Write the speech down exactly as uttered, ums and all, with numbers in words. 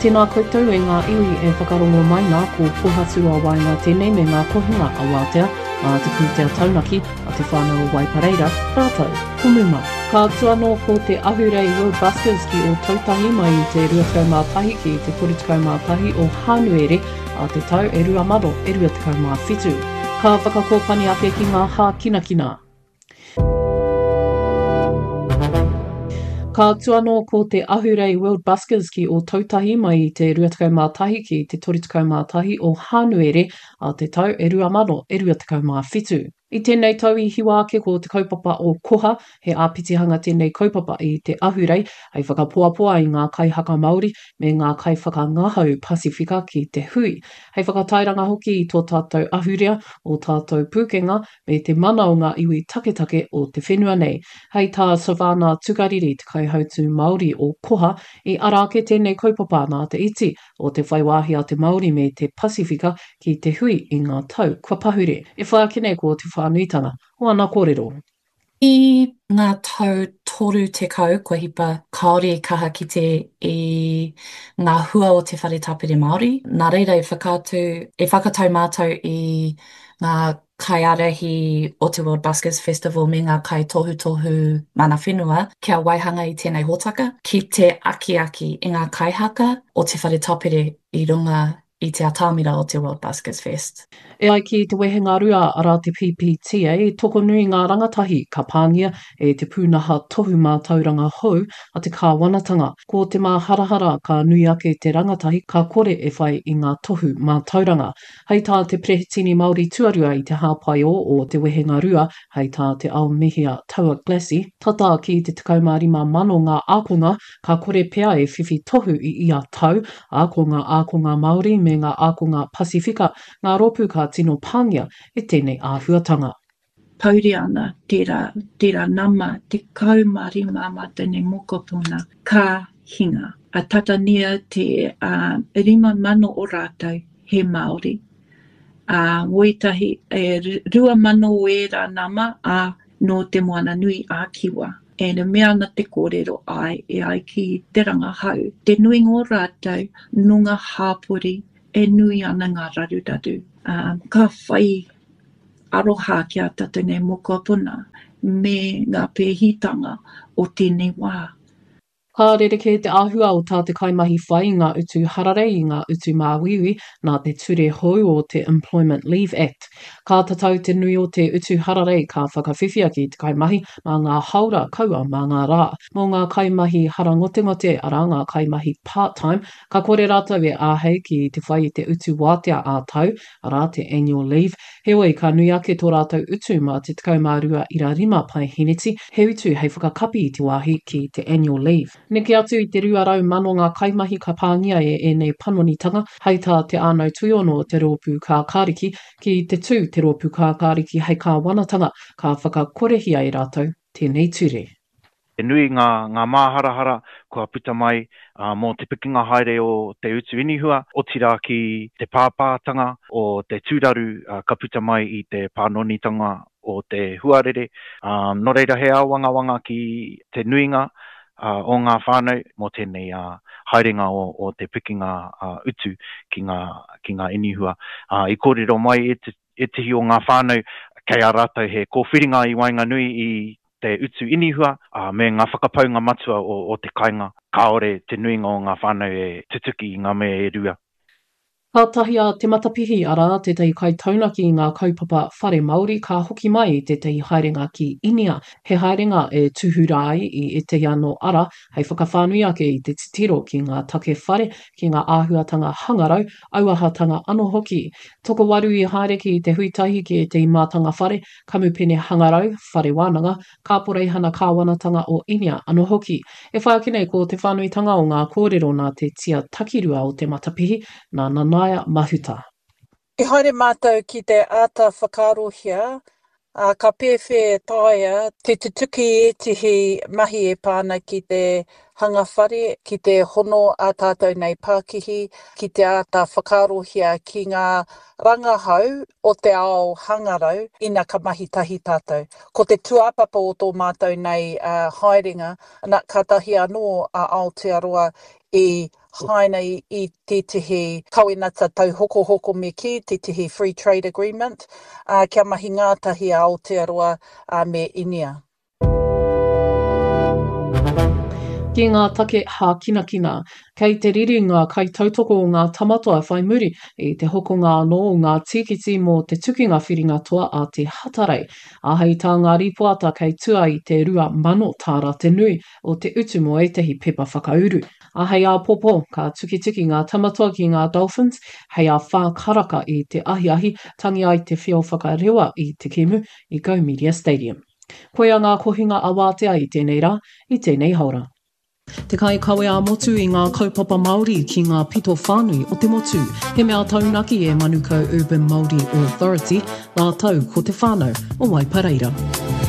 Tēnā koutou e ngā iwi e whakarongo mai ngā ko pohatua wai ngā tēnei me ngā kohinga a Aotearoa, a te pūtea taunaki, a te whānau Waipareira, rātou, kumuma. Ka atua anō ko te Ahurei World Buskers ki o tautahi mai i te ruatekau mā tahi ki te koritekau mā tahi o Hānuere, a te tau e rua maro e ruatekau mā whitu. Ka whakakōpani ake ki ngā hā kinakina. Ka atua anō ko te Ahurei World Buskers ki o tautahi mai i te ruatekau mā tahi ki te koritekau mā tahi o Hānuere, a te tau e rua maro e ruatekau mā whitu. I tēnei tau i hiwa ake ko te kaupapa o Koha, he āpitihanga tēnei kaupapa i te Ahurei, hei whakapoapoa i ngā kaihaka Māori me ngā kai whakangahau Pasifika ki te hui. Hei whakatairanga hoki i tō tātou ahurea o tātou pūkenga me te mana o ngā iwi taketake o te whenua nei. Hei tā Savannah Tukariri te kaihautu Māori o Koha i ara ake tēnei kaupapa nā te iti o te whaiwāhi a te Māori me te Pasifika ki te hui i ngā tau kua pahure. E whaakene ko te whānuitanga o ana kōrero. I ngā tau toru te kau, kua hipa kaore kaha ki te i ngā hua o te whare tapere Māori. Nā reira e whakatu, e whakatau mātou i ngā kaiarahi o te World Buskers Festival me ngā kai tohu tohu mana whenua kia waihanga i tēnei hōtaka, ki te aki aki i ngā kaihaka o te whare tapere i runga i te atamira o te World Buskers Fest. E ai ki te wehenga rua ara te P P T A, e toko nui ngā rangatahi ka pāngia e te pūnaha tohu mā tauranga hou a te kāwanatanga. Ko te mā harahara ka nui ake te rangatahi ka kore e whai i ngā tohu mā tauranga. Hei tā te Prehitini Māori tuarua i te hāpaio o te wehenga rua, hei tā te Aomihia Taua Glassy. Tata ki te tekau mā rima mano ngā ākonga, ka kore pea e whiwhi tohu i ia tau, ākonga ākonga Māori me ngā ākonga Pasifika, ngā ropu ka tino pāngia e tēnei āhuatanga. Pauri ana, tērā, tērā nama, te kaumārima mā tēnei mokopuna, ka hinga. A tatania te uh, rima mano o rātou he Māori. Uh, Woitahi e rua mano o e rā nama a no te moana nui a kiwa. E na mea na te kōrero ai, e ai ki te rangahau. Te nui ngō rātou, nunga hāpori, e nui ana ngā raruradu. Um, ka whai aroha kia tātou nei mokopuna me ngā pēhitanga o tēnei wā. Ka rereke te āhua o tā te kaimahi whai ngā utu harare i ngā utu māwiwi nā te ture hou o te Employment Leave Act. Ka tatau te nui o te utu harare ka whakawhiwhia ki te kaimahi mā ngā haura kaua mā ngā rā. Mō ngā kaimahi harangotengote ara ngā kaimahi part-time, ka kore rātou e āhei ki te whai i te utu wātea ātau, ara te annual leave. Heoi ka nui ake tō rātou utu mā te tekau mā rua ira rima pai hiniti, he utu hei whakakapi i te wāhi ki te annual leave. Neke atu i te ruarau mano ngā kaimahi ka pāngia e e nei panonitanga, hei tā te ānau tuiono te rōpū kā kāriki, ki te tū te rōpū kā kāriki hei kā wanatanga, ka whakakorehia i rātou, tēnei ture. E nui ngā, ngā māharahara kua puta mai uh, mō te pikinga haere o te utu inihua, o tira ki te pāpātanga o te tūraru uh, ka puta mai i te pānonitanga o te huarere. Um, no reira he awanga wanga ki te nuinga, Uh, o ngā whānau mō tēnei uh, haerenga o, o te pikinga uh, utu ki ngā, ki ngā inihua. Uh, I kōrero mai e, te, e tihi o ngā whānau kei a rātou he kōwhiringa i Wainganui i te utu inihua uh, me ngā whakapaunga matua o, o te kainga. Kaore te nuinga o ngā whānau e tutuki i ngā mea e rua. Ka tahia te matapihi ara te tei kai taunaki i ngā kaupapa whare Māori ka hoki mai te tei haerenga ki Inia. He haerenga e tuhurai i e te ano ara, hei whakawhanui ake i te titiro ki ngā take whare, ki ngā āhuatanga hangarau, auahatanga anō hoki. Toko waru i haere ki te huitahi ki te mātanga whare, kamupene hangarau, whare wānanga, kāporei hana kāwanatanga o Inia anō hoki. E whaakene ko te whanuitanga o ngā kōrero nā te tia takirua o te matapihi, nā nana Mahuta. I haere mātou ki te āta whakarohia, uh, ka pewhi taia te tutuki e tihi mahi e pāna ki te hangawhare, ki te hono a tātou nei Pākihi, ki te āta whakarohia ki ngā rangahau o te ao hangarau, ina ka mahi tahi tātou. Ko te tuapapa o tō mātou nei uh, haerenga, ana ka tahi anō a Aotearoa i haina i, i te tihi kawinata tau hoko hoko me ki, te tihi Free Trade Agreement, uh, kia mahi ngātahi a Aotearoa uh, me Inia. Ki ngā take hākinakina, kei te riringa kai tautoko o ngā tamatoa whai muri i te hokonga anō o ngā tikiti mō te tukinga whiringa toa a te hatarei. A hei tā ngā ripoata kei tua i te rua mano tāra te nui o te utu mo etehi pepa whakauru. A hei a popo, ka tukitiki ngā tamatoa ki ngā Dolphins, hei a whākaraka i te ahi ahi tangi ai te whio whakarewa i te kemu i Go Media Stadium. Koe a ngā kohinga a wātea i tēnei rā, i tēnei haura. Te kai kawe a motu i ngā kaupapa Māori ki ngā pito whānui o te motu. He mea taunaki e Manukau Urban Māori Authority, nā tau ko te whānau o Waipareira.